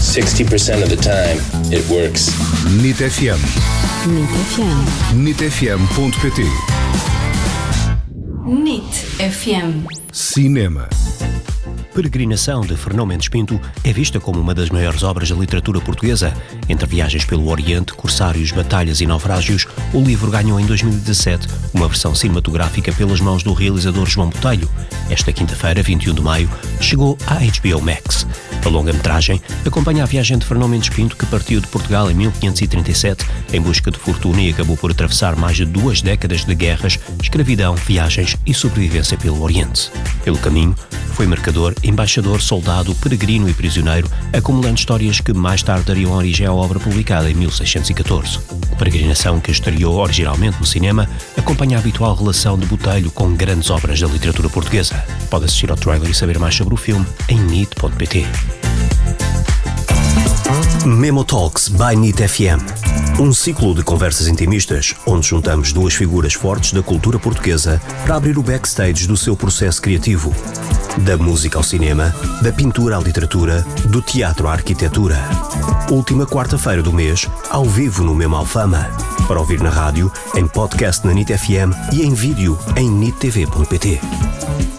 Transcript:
60% of the time, it works. NIT FM. NIT FM. NITfm.pt. NIT FM. Cinema. Peregrinação, de Fernão Mendes Pinto, é vista como uma das maiores obras da literatura portuguesa. Entre viagens pelo Oriente, corsários, batalhas e naufrágios, o livro ganhou em 2017 uma versão cinematográfica pelas mãos do realizador João Botelho. Esta quinta-feira, 21 de maio, chegou à HBO Max. A longa-metragem acompanha a viagem de Fernão Mendes Pinto, que partiu de Portugal em 1537 em busca de fortuna e acabou por atravessar mais de 2 décadas de guerras, escravidão, viagens e sobrevivência pelo Oriente. Pelo caminho, foi mercador, embaixador, soldado, peregrino e prisioneiro, acumulando histórias que mais tarde dariam origem à obra publicada em 1614. Peregrinação, que estreou originalmente no cinema, acompanha a habitual relação de Botelho com grandes obras da literatura portuguesa. Pode assistir ao trailer e saber mais sobre o filme em NIT.pt. Memo Talks by NIT FM. Um ciclo de conversas intimistas, onde juntamos duas figuras fortes da cultura portuguesa para abrir o backstage do seu processo criativo. Da música ao cinema, da pintura à literatura, do teatro à arquitetura. Última quarta-feira do mês, ao vivo no Memo Alfama. Para ouvir na rádio, em podcast na NIT FM e em vídeo em nittv.pt.